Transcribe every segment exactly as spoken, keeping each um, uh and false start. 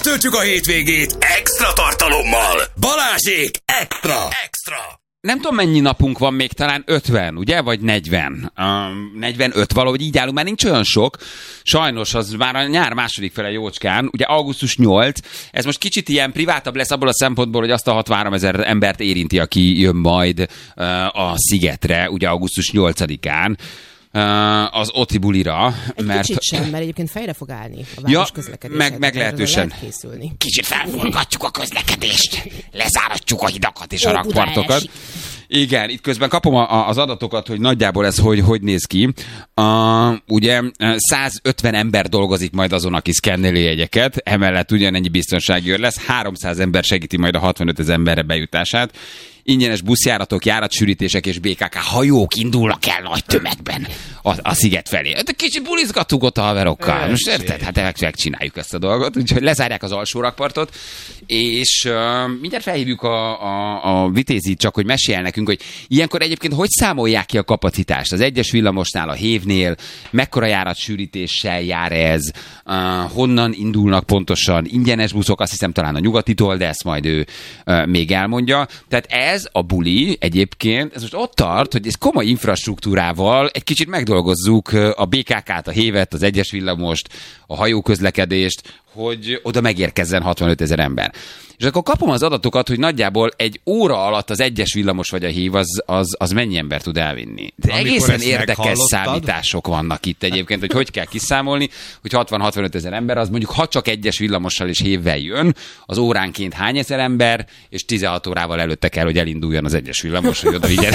Megtöltjük a hétvégét extra tartalommal. Balázsék extra! Extra! Nem tudom, mennyi napunk van még, talán ötven, ugye? Vagy negyven. Um, negyvenöt, valahogy így állunk, már nincs olyan sok. Sajnos az már a nyár második fele jócskán, ugye augusztus nyolcadika, ez most kicsit ilyen privátabb lesz abból a szempontból, hogy azt a hatvanhárom ezer embert érinti, aki jön majd uh, a Szigetre, ugye augusztus nyolcadikán. Uh, az Oti bulira. Egy mert... kicsit sem, mert egyébként fejre fog állni a város ja, közlekedése. meg, meglehetősen. Kicsit felforgatjuk a közlekedést, lezáratjuk a hidakat és Ó, a rakpartokat. Igen, itt közben kapom a, a, az adatokat, hogy nagyjából ez hogy, hogy néz ki. Uh, ugye százötven ember dolgozik majd azon, aki szkenneli jegyeket, emellett ugyanennyi biztonsági őr lesz, háromszáz ember segíti majd a hatvanöt ezer emberre bejutását. Ingyenes buszjáratok, járatsűrítések és bé ká ká hajók indulnak el nagy tömegben a, a Sziget felé. Kicsit bulizgatunk ott a haverokkal. Most érted? Hát megcsináljuk ezt a dolgot. Úgyhogy lezárják az alsó rakpartot, és uh, mindjárt felhívjuk a, a, a Vitézit, csak hogy mesél nekünk, hogy ilyenkor egyébként hogy számolják ki a kapacitást? Az egyes villamosnál, a Hévnél, mekkora járatsűrítéssel jár ez, uh, honnan indulnak pontosan ingyenes buszok, azt hiszem talán a Nyugatitól, de ezt majd ő uh, még elmondja. Tehát ez a buli egyébként, ez most ott tart, hogy ez komoly infrastruktúrával egy kicsit megdolgozzuk a bé ká kát, a Hévet, az egyes villamost, a hajóközlekedést, hogy oda megérkezzen hatvanöt ezer ember. És akkor kapom az adatokat, hogy nagyjából egy óra alatt az egyes villamos vagy a Hév az, az, az mennyi ember tud elvinni. De egészen érdekes számítások vannak itt egyébként, hogy hogy kell kiszámolni, hogy hatvan-hatvanöt ezer ember, az mondjuk ha csak egyes villamossal és Hévvel jön, az óránként hány ezer ember, és tizenhat órával előtte kell, hogy elinduljon az egyes villamos, hogy oda vigyen.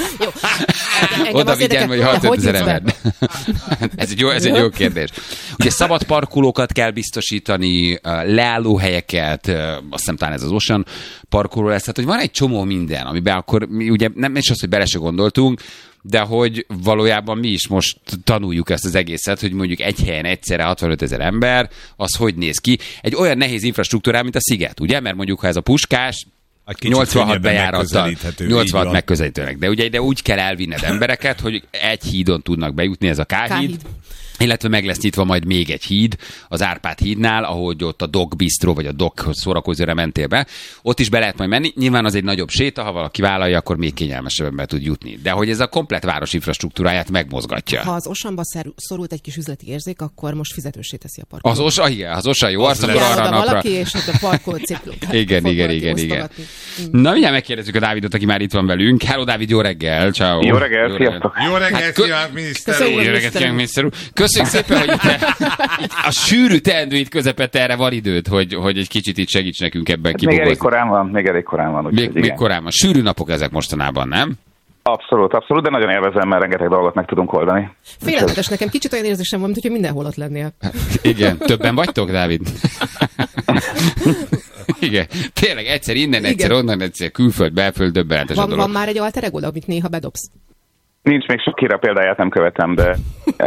Oda vigyen, vagy hatvanöt ezer ember. ez, egy jó, ez egy jó kérdés. Ugye szabad parkolókat kell biztosítani, leállóhelyeket, azt hiszem talán ez az Ocean parkoló lesz, tehát hogy van egy csomó minden, amiben akkor mi ugye nem is az, hogy bele se gondoltunk, de hogy valójában mi is most tanuljuk ezt az egészet, hogy mondjuk egy helyen egyszerre hatvanöt ezer ember, az hogy néz ki. Egy olyan nehéz infrastruktúrá, mint a Sziget, ugye? Mert mondjuk, ha ez a Puskás, nyolcvanhat bejárattal, nyolcvanhat megközelítőnek. De ugye ide úgy kell elvinned embereket, hogy egy hídon tudnak bejutni, ez a K-híd. Illetve meg lesz nyitva majd még egy híd, az Árpád hídnál, ahogy ott a Dog Bistro, vagy a Dog szórakozóra mentél be. Ott is be lehet majd menni. Nyilván az egy nagyobb séta, ha valaki vállalja, akkor még kényelmesebben be tud jutni. De hogy ez a komplett város infrastruktúráját megmozgatja. Ha az Oceanba szorult egy kis üzleti érzék, akkor most fizetősé teszi a parkolót. Az Ocean, igen, az Ocean jó, azt akkor arra napra. Valaki, és ott a parkolót igen, igen, igen, igen. Na, mindjárt megkérdezzük a Dávidot, aki már itt van velünk. Hello, Dávid, jó reggel. Ciao. Jó reggel, sziasztok. Jó reggel, kívánok, miniszter úr. Jó reggelt kívánok, miniszter úr. Köszönjük szépen, hogy itt a sűrű teendő itt közepette erre van időt, hogy, hogy egy kicsit itt segíts nekünk ebben hát kibogozni. Még elég korán van, még elég korán van. Még, még korán van. Sűrű napok ezek mostanában, nem? Abszolút, abszolút, de nagyon élvezem, mert rengeteg dolgot meg tudunk oldani. Félelmetes, nekem kicsit olyan érzésem van, mint hogyha mindenhol ott lennél. Igen, többen vagytok, Dávid? Igen, tényleg egyszer innen, egyszer igen. Onnan, egyszer külföld, belföld, döbbenetes a dolog. Van már egy alter ego, amit néha bedobsz? Nincs, még sok kire példáját nem követem, de...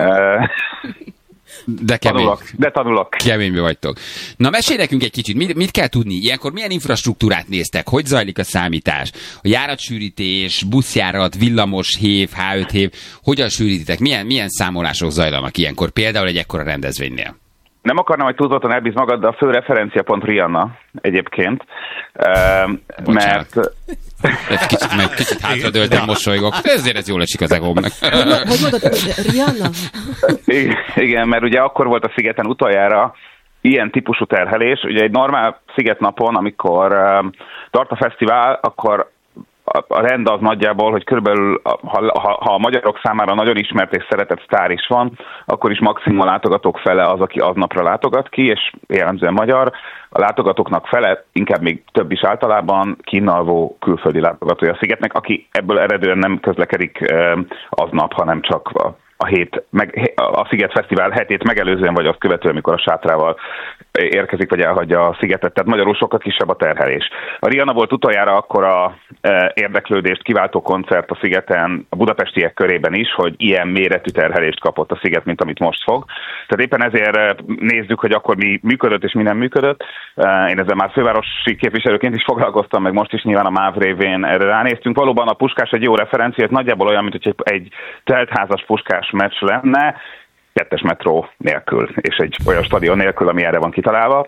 De kemény. Tanulok, de tanulok. Keménybe vagytok. Na, mesélj nekünk egy kicsit, mit, mit kell tudni? Ilyenkor milyen infrastruktúrát néztek? Hogy zajlik a számítás? A járatsűrítés, buszjárat, villamos, Hév, há öt Hév, hogyan sűrítitek? Milyen, milyen számolások zajlanak ilyenkor? Például egy ekkora rendezvénynél. Nem akarnám, hogy túlzottan elbíz magad, de a fő referenciapont Rihanna egyébként. Uh, mert... Egy kicsit, meg kicsit hátradőltem, mosolygok. Ezért ez jól esik az egómnak. Hogy mondod, Rihanna? Igen, mert ugye akkor volt a Szigeten utoljára ilyen típusú terhelés. Ugye egy normál Szigetnapon, amikor uh, tart a fesztivál, akkor a rend az nagyjából, hogy körülbelül, ha, ha, ha a magyarok számára nagyon ismert és szeretett sztár is van, akkor is maximum a látogatók fele az, aki aznapra látogat ki, és jellemzően magyar. A látogatóknak fele, inkább még több is általában kínalvó külföldi látogatója a Szigetnek, aki ebből eredően nem közlekedik aznap, hanem csak a a hét, meg, a Sziget Fesztivál hetét megelőzően, vagy azt követően, amikor a sátrával érkezik, vagy elhagyja a Szigetet, tehát magyarul sokkal kisebb a terhelés. A Rihanna volt utoljára akkora e, érdeklődést kiváltó koncert a Szigeten, a budapestiek körében is, hogy ilyen méretű terhelést kapott a Sziget, mint amit most fog. Tehát éppen ezért nézzük, hogy akkor mi működött és mi nem működött. Én ezzel már fővárosi képviselőként is foglalkoztam, meg most is nyilván a MÁV révén erre ránéztünk. Valóban a Puskás egy jó referencia, ez nagyjából olyan, mint hogy egy teltházas Puskás meccs lenne, kettes metró nélkül, és egy olyan stadion nélkül, ami erre van kitalálva.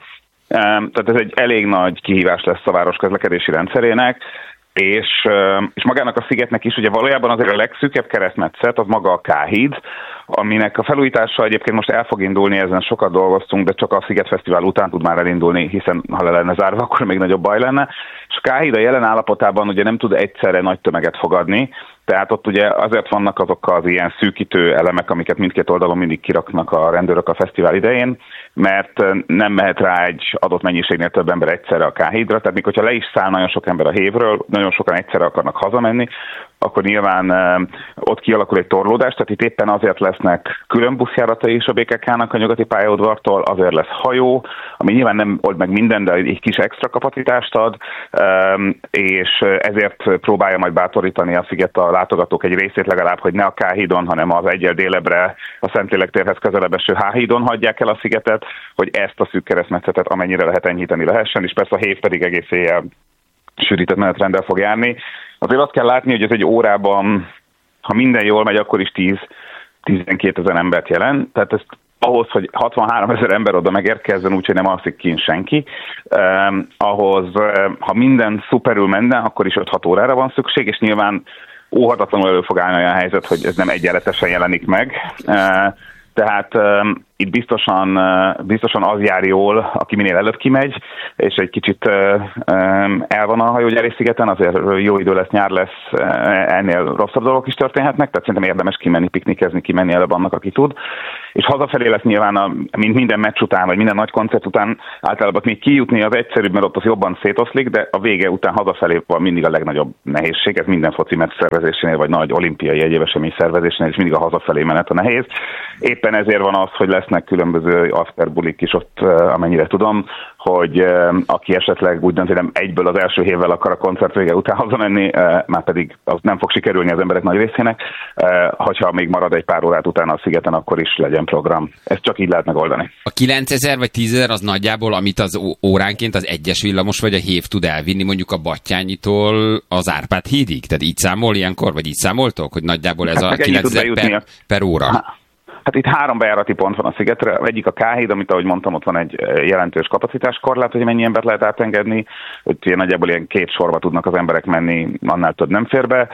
Tehát ez egy elég nagy kihívás lesz a város közlekedési rendszerének, és, és magának a szigetnek is ugye valójában azért a legszűkebb keresztmetszet az maga a K-híd, aminek a felújítása egyébként most el fog indulni, ezen sokat dolgoztunk, de csak a Sziget Fesztivál után tud már elindulni, hiszen ha le lenne zárva, akkor még nagyobb baj lenne. És a K-híd a jelen állapotában ugye nem tud egyszerre nagy tömeget fogadni, tehát ott ugye azért vannak azok az ilyen szűkítő elemek, amiket mindkét oldalon mindig kiraknak a rendőrök a fesztivál idején, mert nem mehet rá egy adott mennyiségnél több ember egyszerre a K-hídra, tehát mikor le is száll nagyon sok ember a hévről, nagyon sokan egyszerre akarnak hazamenni, akkor nyilván uh, ott kialakul egy torlódás, tehát itt éppen azért lesznek külön buszjáratai is a bé ká ká-nak a nyugati pályaudvartól, azért lesz hajó, ami nyilván nem old meg minden, de egy kis extra kapacitást ad, um, és ezért próbálja majd bátorítani a sziget a látogatók egy részét legalább, hogy ne a K-hídon, hanem az egyel délebbre a Szentlélek térhez közelebb eső H-hídon hagyják el a szigetet, hogy ezt a szűk keresztmetszetet amennyire lehet enyhíteni lehessen, és persze a hév pedig egész éjjel sűrített menetrenddel fog járni. Azért azt kell látni, hogy ez egy órában, ha minden jól megy, akkor is tíz-tizenkét ezer embert jelent. Tehát ezt ahhoz, hogy hatvanhárom ezer ember oda megérkezzen, úgyhogy nem alszik kint senki, eh, ahhoz, eh, ha minden szuperül menne, akkor is öt-hat órára van szükség, és nyilván óhatatlanul elő fog állni olyan helyzet, hogy ez nem egyenletesen jelenik meg. Eh, tehát um, itt biztosan, uh, biztosan az jár jól, aki minél előbb kimegy, és egy kicsit uh, um, el van a hajógyári szigeten, azért jó idő lesz, nyár lesz, uh, ennél rosszabb dolgok is történhetnek, tehát szerintem érdemes kimenni, piknikezni, kimenni előbb annak, aki tud. És hazafelé lesz nyilván, a, mint minden meccs után, vagy minden nagy koncert után általában még kijutni az egyszerűbb, mert ott az jobban szétoszlik, de a vége után hazafelé van mindig a legnagyobb nehézség, ez minden foci meccs szervezésénél, vagy nagy olimpiai egyéb esemény szervezésénél, és mindig a hazafelé menet a nehéz. Éppen ezért van az, hogy lesznek különböző afterbulik is ott, amennyire tudom, hogy aki esetleg úgy dönti, nem egyből az első hévvel akar a koncert vége után hazamenni, már pedig az nem fog sikerülni az emberek nagy részének, hogyha még marad egy pár órát utána a szigeten, akkor is legyen program. Ezt csak így lehet megoldani. A kilencezer vagy tízezer az nagyjából, amit az óránként az egyes villamos vagy a hév tud elvinni mondjuk a Battyányitól az Árpád hídig? Tehát így számol ilyenkor, vagy így számoltok, hogy nagyjából ez hát a kilencezer per, per óra? Ha. Hát itt három bejárati pont van a szigetre. Egyik a K-híd, amit ahogy mondtam, ott van egy jelentős kapacitáskorlát, hogy mennyi embert lehet átengedni. Ott ilyen nagyjából ilyen két sorba tudnak az emberek menni, annál több nem fér be.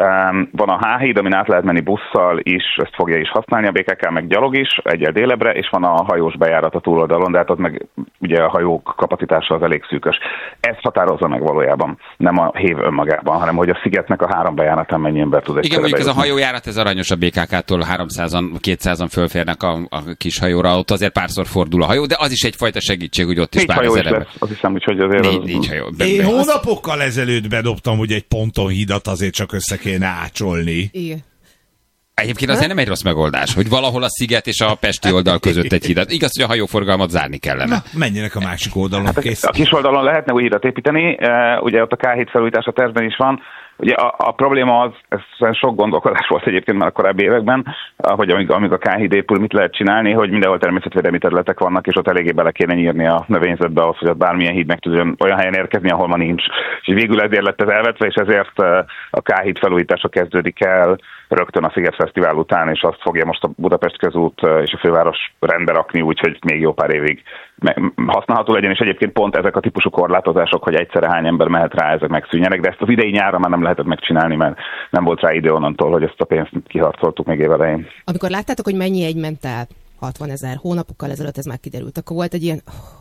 Van a H-híd, amin át lehet menni busszal is, ezt fogja is használni a bé ká ká, meg gyalog is, egyel délebre, és van a hajós bejárat a túloldalon, de hát ott meg ugye a hajók kapacitása az elég szűkös. Ez határozza meg valójában, nem a hév önmagában, hanem hogy a szigetnek a három bejáratán mennyi ember tud egy. Igen, mondjuk ez a hajójárat, ez aranyos a bé ká ká-tól háromszázan, kétszázan fölférnek a, a kis hajóra, ott azért párszor fordul a hajó, de az is egyfajta segítség, hogy ott is pár ezer ember. Azt hiszem, hogy azért négy, az... négy hajó. Én hónapokkal ezelőtt bedobtam, hogy egy ponton hidat azért csak össze kéne ácsolni. Igen. Egyébként azért nem egy rossz megoldás, hogy valahol a sziget és a pesti oldal között egy hidat. Igaz, hogy a hajóforgalmat zárni kellene. Na, menjenek a másik oldalon, hát kész. A kis oldalon lehetne új hidat építeni, ugye ott a K-híd felújítása tervben is van. Ugye a, a probléma az, ez sok gondolkodás volt egyébként már a korábbi években, hogy amíg, amíg a K-híd épül, mit lehet csinálni, hogy mindenhol természetvédelmi területek vannak, és ott eléggé bele kéne nyírni a növényzetbe ahhoz, hogy ott bármilyen híd meg tudjon olyan helyen érkezni, ahol ma nincs. És végül ezért lett ez elvetve, és ezért a K-híd felújítása kezdődik el rögtön a Sziget Fesztivál után, és azt fogja most a Budapest közút és a főváros rendbe rakni, úgyhogy még jó pár évig használható legyen, és egyébként pont ezek a típusú korlátozások, hogy egyszerre hány ember mehet rá, ezek megszűnjenek, de ezt az idei nyáron már nem lehetett megcsinálni, mert nem volt rá idő onnantól, hogy ezt a pénzt kiharcoltuk még évelején. Amikor láttátok, hogy mennyi egy ment el, hatvanezer hónapokkal ezelőtt ez már kiderült, akkor volt egy ilyen...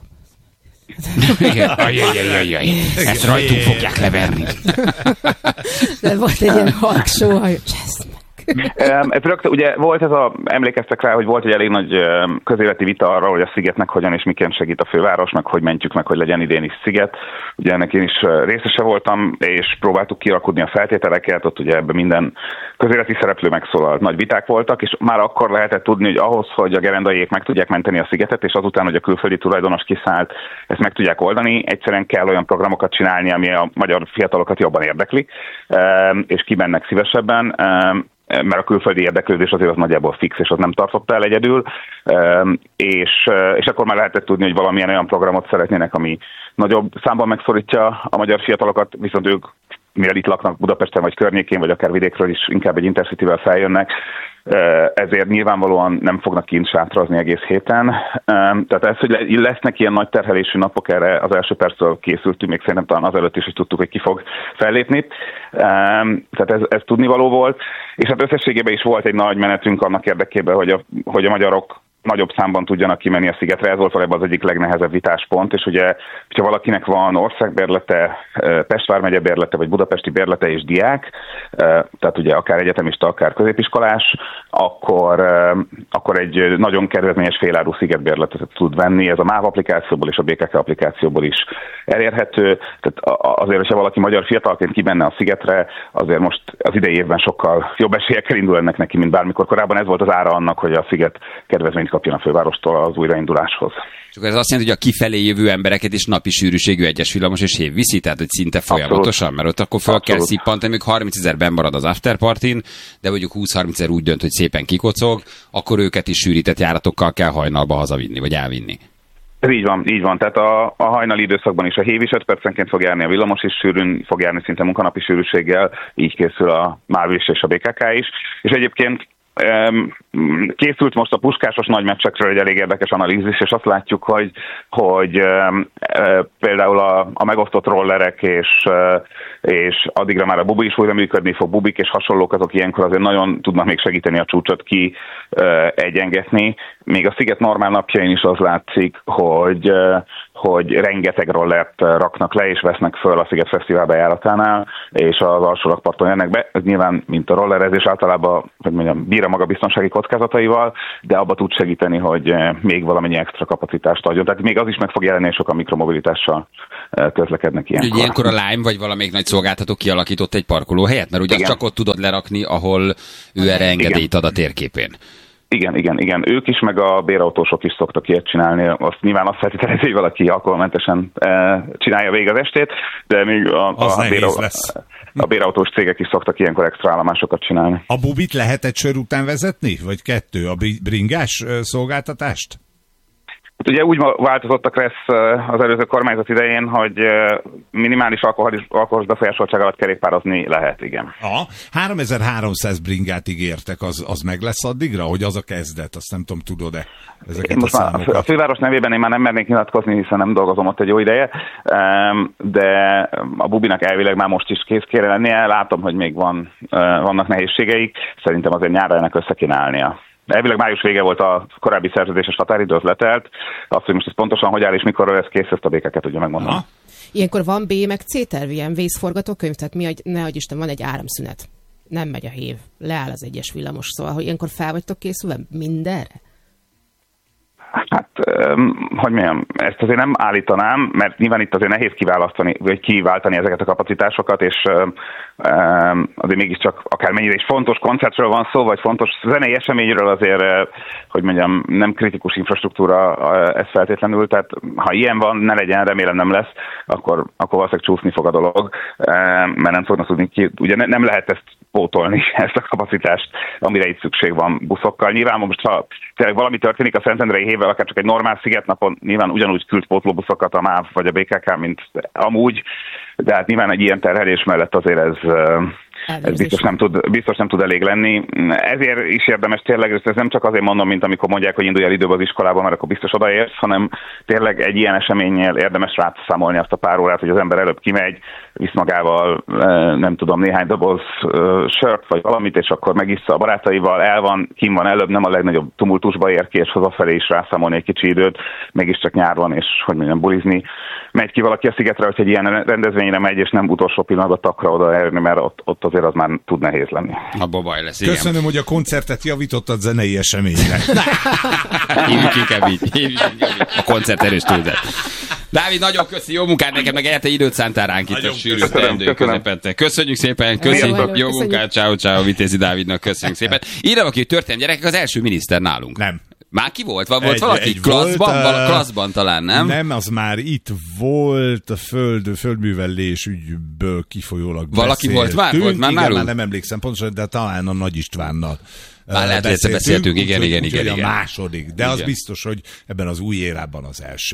Igen, ajajajajaj, ezt rajtunk fogják leverni. De volt egy ilyen halksó, hogy Rögtön, ugye volt ez a, emlékeztek rá, hogy volt egy elég nagy közéleti vita arra, hogy a szigetnek hogyan és miként segít a fővárosnak, hogy mentjük meg, hogy legyen idén is sziget. Ugye ennek én is részese voltam, és próbáltuk kirakodni a feltételeket, ott ugye ebben minden közéleti szereplő megszólalt, nagy viták voltak, és már akkor lehetett tudni, hogy ahhoz, hogy a gerendaiék meg tudják menteni a szigetet, és azután, hogy a külföldi tulajdonos kiszállt, ezt meg tudják oldani, egyszerűen kell olyan programokat csinálni, ami a magyar fiatalokat jobban érdekli, és kimennek szívesebben, mert a külföldi érdeklődés azért az nagyjából fix, és az nem tartotta el egyedül, és, és akkor már lehetett tudni, hogy valamilyen olyan programot szeretnének, ami nagyobb számban megszorítja a magyar fiatalokat, viszont ők mivel itt laknak Budapesten vagy környékén, vagy akár vidékről is inkább egy Intercityvel feljönnek, ezért nyilvánvalóan nem fognak kint sátrazni egész héten. Tehát ez, hogy lesznek ilyen nagy terhelésű napok, erre az első perctől készültünk, még szerintem talán azelőtt is, hogy tudtuk, hogy ki fog fellépni. Tehát ez, ez tudnivaló volt, és hát összességében is volt egy nagy menetünk annak érdekében, hogy a, hogy a magyarok nagyobb számban tudjanak kimenni a szigetre. Ez volt valójában az egyik legnehezebb vitáspont, és ugye, hogyha valakinek van országbérlete, Pest vármegye bérlete, vagy budapesti bérlete és diák, tehát ugye akár egyetemista, akár középiskolás, akkor, akkor egy nagyon kedvezményes féláru szigetbérletet tud venni. Ez a MÁV applikációból és a bé ká ká applikációból is elérhető. Tehát azért, hogyha valaki magyar fiatalként kimenne a szigetre, azért most az idei évben sokkal jobb esélyekkel indul ennek neki, mint bármikor korábban. Ez volt az ára annak, hogy a sziget kedvezményt kapjon a fővárostól az újrainduláshoz. Csak ez azt jelenti, hogy a kifelé jövő embereket is napi sűrűségű egyes villamos és hév viszi, tehát hogy szinte folyamatosan, mert ott akkor fel kell szippantani, még harmincezer benn marad az afterpartin, de mondjuk húsz-harmincezer úgy dönt, hogy szépen kikocog, akkor őket is sűrített járatokkal kell hajnalba hazavinni, vagy elvinni. Ez így van, így van. Tehát a, a hajnali időszakban is a hév is öt percenként fog járni, a villamos is sűrűn fog járni szinte munkanapi sűrűséggel, így készül a MÁV is és a bé ká ká is. És egyébként készült most a puskásos nagy meccsekről egy elég érdekes analízis, és azt látjuk, hogy, hogy például a, a megosztott rollerek és, és addigra már a bubi is újra működni fog, bubik és hasonlók, azok ilyenkor azért nagyon tudnak még segíteni a csúcsot ki egyengetni. Még a sziget normál napjain is az látszik, hogy, hogy rengeteg rollert raknak le és vesznek föl a Sziget Fesztivál bejáratánál, és az alsó rakparton jönnek be. Ez nyilván, mint a rollerezés, általában, hogy mondjam, bír a maga biztonsági kockázataival, de abba tud segíteni, hogy még valamennyi extra kapacitást adjon. Tehát még az is meg fog jelenni, és sokan mikromobilitással közlekednek ilyenkor. Ugye ilyenkor a Lime vagy valamelyik nagy szolgáltató kialakított egy parkolóhelyet, mert ugye azt csak ott tudod lerakni, ahol ő erre engedélyt ad a térképén. Igen, igen, igen. Ők is, meg a bérautósok is szoktak ilyet csinálni. Azt nyilván azt feltételezi, hogy valaki alkoholmentesen e, csinálja végig az estét, de még a, a, béra, a bérautós cégek is szoktak ilyenkor extra állomásokat csinálni. A bubit lehet egy sör után vezetni? Vagy kettő? A bringás szolgáltatást? Hát ugye úgy változottak lesz az előző kormányzat idején, hogy minimális alkoholos befolyásoltság alatt kerékpározni lehet, igen. Aha, háromezer-háromszáz bringát ígértek, az, az meg lesz addigra, hogy az a kezdet, azt nem tudom, tudod-e ezeket a számokat? A főváros nevében én már nem mernék nyilatkozni, hiszen nem dolgozom ott egy jó ideje, de a bubinak elvileg már most is kész kéne lennie, látom, hogy még van, vannak nehézségeik, szerintem azért nyárra ennek össze kéne állnia. Elvileg május vége volt a korábbi szerződéses határidő, az letelt. Azt, hogy most ez pontosan hogy áll és mikor lesz kész, ezt a bé ká ká tudja megmondani. Aha. Ilyenkor van B meg C terv, ilyen vészforgatókönyv, tehát mi, ne adj Isten, van egy áramszünet. Nem megy a hév, leáll az egyes villamos, szóval, hogy ilyenkor fel vagytok készülve mindenre? Hát, hogy mondjam, ezt azért nem állítanám, mert nyilván itt azért nehéz kiválasztani, vagy kiváltani ezeket a kapacitásokat, és azért mégiscsak akármennyire is fontos koncertről van szó, vagy fontos zenei eseményről azért, hogy mondjam, nem kritikus infrastruktúra ez feltétlenül, tehát ha ilyen van, ne legyen, remélem nem lesz, akkor, akkor valószínűleg csúszni fog a dolog, mert nem fognak tudni ki, ugye nem lehet ezt pótolni, ezt a kapacitást, amire itt szükség van buszokkal. Nyilván most, ha tényleg valami történik a Szentendrei hévvel, akár csak egy normál szigetnapon, nyilván ugyanúgy küld pótlóbuszokat a MÁV vagy a bé ká ká, mint amúgy, de hát nyilván egy ilyen terhelés mellett azért ez, ez biztos, nem tud, biztos nem tud elég lenni. Ezért is érdemes tényleg, ez nem csak azért mondom, mint amikor mondják, hogy indulj el időbe az iskolába, mert akkor biztos odaérsz, hanem tényleg egy ilyen eseménynél érdemes rászámolni azt a pár órát, hogy az ember előbb kimegy, visz magával, nem tudom, néhány doboz sört vagy valamit, és akkor megissza a barátaival, el van, kim van előbb, nem a legnagyobb tumultusba ér ki, és hazafelé is rászámolni egy kicsi időt, mégiscsak nyár van, és hogy mondjam, bulizni. Megy ki valaki a szigetre, hogy egy ilyen rendezvényre megy, és nem utolsó pillanatban takra odaérni, mert ott, ott azért az már tud nehéz lenni. Abba baj lesz, igen. Köszönöm, hogy a koncertet javítottad zenei eseményre. Hívjuk inkább így. Hívjuk inkább így. A koncert erős túlzat. Dávid, nagyon köszi, jó munkát neked, meg érte időt szántál ránk itt a sűrű teendő közepette. Köszönjük szépen, köszönjük, jó, jó munkát, ciao, ciao, Vitézi Dávidnak, köszönjük szépen. Írva ki, hogy történt gyerekek, az első miniszter nálunk. Nem. Már ki volt? Volt egy, valaki egy klasszban? volt, Val- klasszban talán, nem? Nem, az már itt volt a föld, földművelés ügyből kifolyólag valaki volt már? Volt már igen, nálunk? már nem emlékszem pontosan, de talán a Nagy Istvánnal. Már lehet, hogy egyszer beszéltünk, igen, úgy, igen, úgy, igen, igen. igen. A második, de igen. Az biztos, hogy ebben az új érában az első.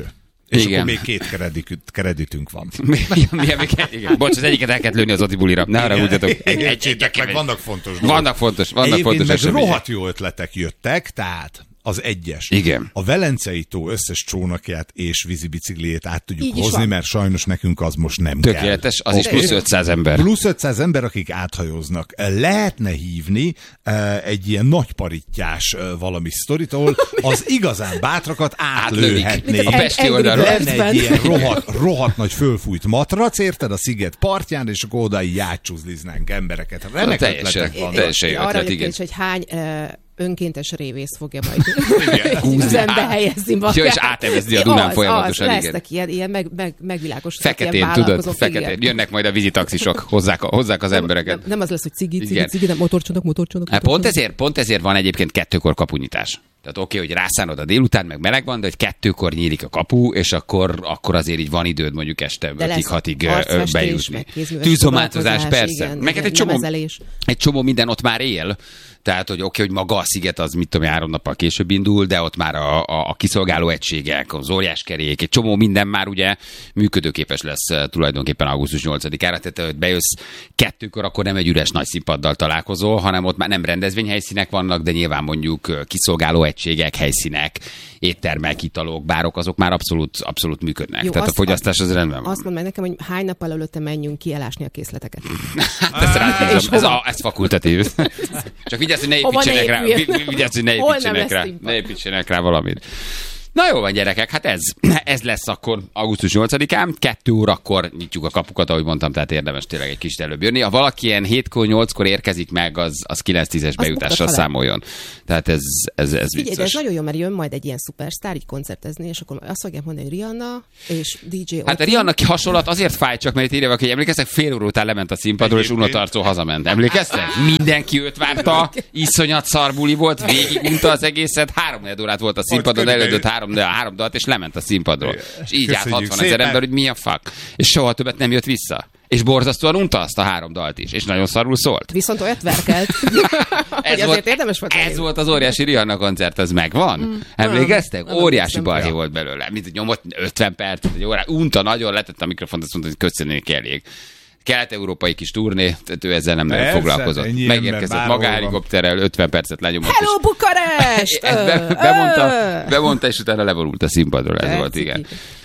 És Igen. akkor még két kredit, kreditünk van. Milyen még egy? Igen. Bocs, az egyiket el kellett lőni az Oti bulira. Ne arra úgy Értsétek meg, vannak fontos dolgok. Vannak fontos, vannak Egyébként fontos meg események. rohadt jó ötletek jöttek, tehát az egyes. Igen. A Velencei tó összes csónakját és vízibicikliét át tudjuk Így is hozni, van. mert sajnos nekünk az most nem Tökéletes, kell. az is Oké? plusz ötszáz ember. Plusz ötszáz ember, akik áthajóznak. Lehetne hívni uh, egy ilyen nagyparittyás uh, valami sztoritól, az igazán bátrakat átlőhetné. A pesti oldalról. Lenne egy ilyen rohadt, rohadt nagy fölfújt matrac, érted, a sziget partján, és akkor oda játsuzliznánk embereket. Remek Teljesen. ötletek vannak. Teljesen jó Arra ötlet, vagyok igen. is, hogy hány uh, önkéntes révész fogja majd Húzni. üzembe helyezni magát. Ja, és átevezni a Dunán Az, folyamatosan, az, igen. lesznek ilyen, ilyen meg, meg, megvilágosított Feketén, ilyen tudod, vállalkozók, feketén. igen. Jönnek majd a vízitaxisok, hozzák, hozzák az embereket. Nem, nem az lesz, hogy cigi, cigi, Igen. cigi, de motorcsónak, motorcsónak. Hát pont ezért, pont ezért van egyébként kettőkor kapunyitás. Tehát oké, okay, hogy rászánod a délután, meg meleg van, de hogy kettőkor nyílik a kapu, és akkor, akkor azért így van időd mondjuk este ötig hatig bejutni. Tűzomátozás, persze. Igen, meg hát igen, egy csomó, nemezelés. egy csomó minden ott már él. Tehát, hogy oké, okay, hogy maga a sziget az, mit tudom, három nappal később indul, de ott már a, a, a kiszolgáló egységek, az óriáskerék, egy csomó minden már ugye működőképes lesz uh, tulajdonképpen augusztus nyolcadikára. Tehát, hogy bejössz kettőkor, akkor nem egy üres nagy színpaddal találkozol, hanem ott már nem rendezvényhelyszínek vannak, de nyilván mondjuk uh, kiszolgáló egységek, helyszínek, éttermek, italok, bárok, azok már abszolút, abszolút működnek. Jó, Tehát azt- a fogyasztás az rendben van. Azt mondd meg nekem, hogy hány nappal előtte menjünk ki elásni a készleteket. Hát ezt rátbízom, És ez, hova? a, ez fakultatív. Csak vigyázz, hogy ne Hova ne építsenek rá, épüljön? vi- vigyázz, hogy ne Hol nem építsenek lesz rá, színpad? ne építsenek rá valamit. Na jó van, gyerekek, hát ez, ez lesz akkor augusztus nyolcadikán, kettő órakor nyitjuk a kapukat, ahogy mondtam, tehát érdemes tényleg egy kicsit előbb jönni. Ha valaki ilyen hétkor, nyolckor érkezik meg, az, az kilenc tízes bejutással buktat számoljon. Tehát ez, ez, ez Figyelj, de ez vicces. nagyon jó, mert jön majd egy ilyen szupersztár így koncertezni, és akkor azt fogják mondani, hogy Rihanna és dé dzsé Hát a Oti. Rihanna hasonlat azért fáj csak, mert itt írja, hogy emlékeztek, fél óra után lement a színpadról, és Egyébként. unotarcó hazament. Emlékeztek? Mindenki őt várta, iszonyat szarbuli volt, végigunta az egészet, három órát volt a színpadon, körülbelül. elődött három, három dalt, és lement a színpadról. És így állt Köszönjük hatvan ezer szépen. ember, hogy mi a fuck. És soha többet nem jött vissza. És borzasztóan unta azt a három dalt is, és nagyon szarul szólt. Viszont olyat verkelt, hogy azért érdemes volt. ez volt az óriási Rihanna koncert, az megvan. Mm, Emlékeztek? nem Óriási emlékszem. balhé Ja. volt belőle. Mint nyomott ötven percet, egy órát. Unta nagyon, letett a mikrofont, azt mondta, hogy köszönnék elég. Kelet-európai kis turné, tehát ő ezzel nem nagyon Persze, foglalkozott. ennyi ember Megérkezett bárhol maga van. helikopterrel, ötven percet lenyomott. Hello, és- Bukarest! ezt be, Ö, bemondta, ö. bemondta, és utána levorult a színpadról. Ez volt, igen.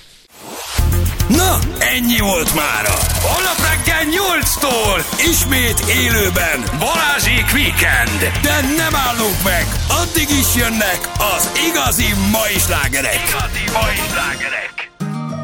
Na, ennyi volt mára. Holnap reggel nyolctól ismét élőben Balázsék Weekend. De nem állunk meg, addig is jönnek az igazi mai slágerek. Igazi mai slágerek.